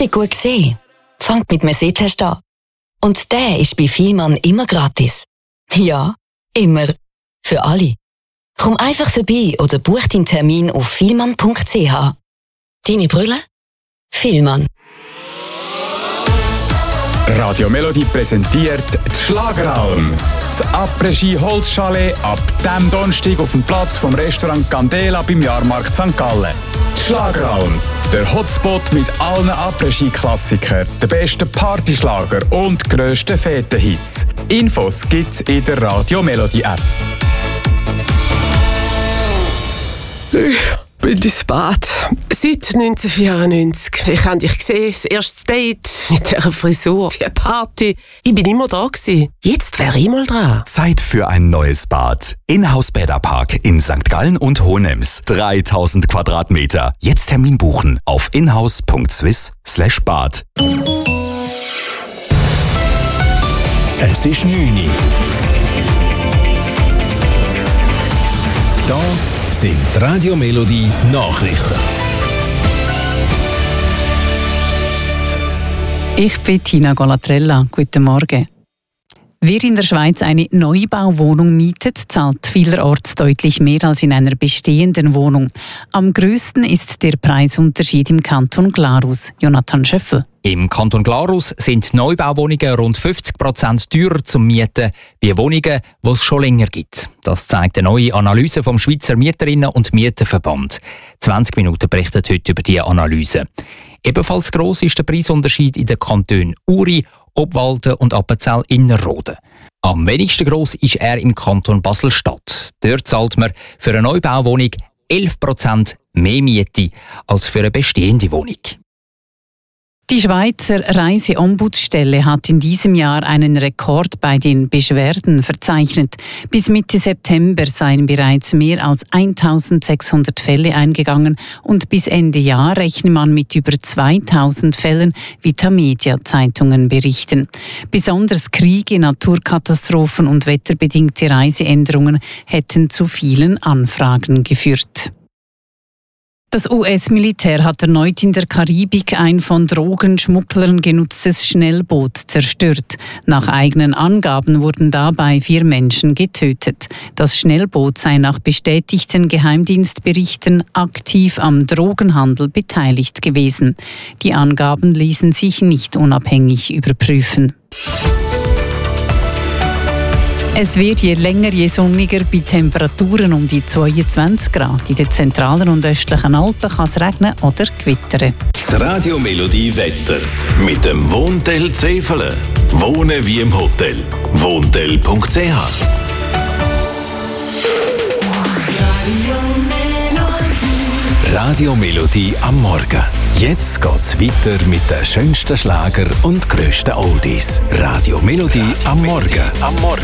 wirklich gut sehen? Fangt mit einem Sehtest an. Und der ist bei Vielmann immer gratis. Ja, immer. Für alle. Komm einfach vorbei oder buch deinen Termin auf vielmann.ch. Deine Brille? Vielmann. Radio Melody präsentiert die Schlageralm. Das Après-Ski Holzchalet ab dem Donnerstag auf dem Platz vom Restaurant Candela beim Jahrmarkt St. Gallen. Die Schlageralm, der Hotspot mit allen Après-Ski-Klassikern, den besten Partyschlager und grössten Feten-Hits. Infos gibt's in der Radio Melody App. Ich bin ins Bad. Seit 1994. Ich habe dich gesehen, das erste Date mit dieser Frisur, die Party. Ich bin immer da gewesen. Jetzt wäre ich mal dran. Zeit für ein neues Bad. Inhouse Bäderpark in St. Gallen und Hohenems. 3000 Quadratmeter. Jetzt Termin buchen auf inhouse.swiss/bad. Es ist 9 Uhr. Da sind die Radio Melody Nachrichten. Ich bin Tina Golatrella. Guten Morgen. Wer in der Schweiz eine Neubauwohnung mietet, zahlt vielerorts deutlich mehr als in einer bestehenden Wohnung. Am grössten ist der Preisunterschied im Kanton Glarus. Jonathan Schöffel. Im Kanton Glarus sind Neubauwohnungen rund 50% teurer zum Mieten wie Wohnungen, die es schon länger gibt. Das zeigt eine neue Analyse vom Schweizer Mieterinnen- und Mieterverband. 20 Minuten berichtet heute über diese Analyse. Ebenfalls gross ist der Preisunterschied in den Kantonen Uri, Obwalden und Appenzell-Innerrhoden. Am wenigsten gross ist er im Kanton Basel-Stadt. Dort zahlt man für eine Neubauwohnung 11% mehr Miete als für eine bestehende Wohnung. Die Schweizer Reiseombudsstelle hat in diesem Jahr einen Rekord bei den Beschwerden verzeichnet. Bis Mitte September seien bereits mehr als 1600 Fälle eingegangen und bis Ende Jahr rechne man mit über 2000 Fällen, wie Tamedia-Zeitungen berichten. Besonders Kriege, Naturkatastrophen und wetterbedingte Reiseänderungen hätten zu vielen Anfragen geführt. Das US-Militär hat erneut in der Karibik ein von Drogenschmugglern genutztes Schnellboot zerstört. Nach eigenen Angaben wurden dabei 4 Menschen getötet. Das Schnellboot sei nach bestätigten Geheimdienstberichten aktiv am Drogenhandel beteiligt gewesen. Die Angaben ließen sich nicht unabhängig überprüfen. Es wird je länger, je sonniger bei Temperaturen um die 22 Grad. In den zentralen und östlichen Alpen kann es regnen oder gewittern. Das Radio Melody Wetter mit dem Wohntel Zefelen. Wohnen wie im Hotel. Wohntel.ch. Radio Melody am Morgen. Jetzt geht's weiter mit den schönsten Schlager und grössten Oldies. Radio Melody am Morgen.